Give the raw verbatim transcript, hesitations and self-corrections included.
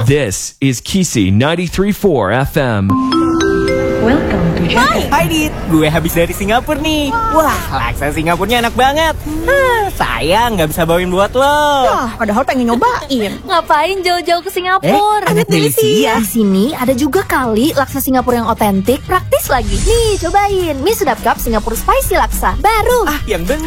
This is Kisi ninety-three point four F M. Welcome to Hai, hai Dit, gue habis dari Singapura nih. Wah, laksa Singapurnya enak banget. Hah, sayang nggak bisa bawain buat lo. Wah, padahal pengen nyobain. Ngapain jauh-jauh ke Singapura? Eh, ada delisia. Di sini ada juga kali laksa Singapura yang otentik, praktis lagi. Nih, cobain. Mie Sedap Cup Singapura Spicy Laksa. Baru. Ah, yang bener.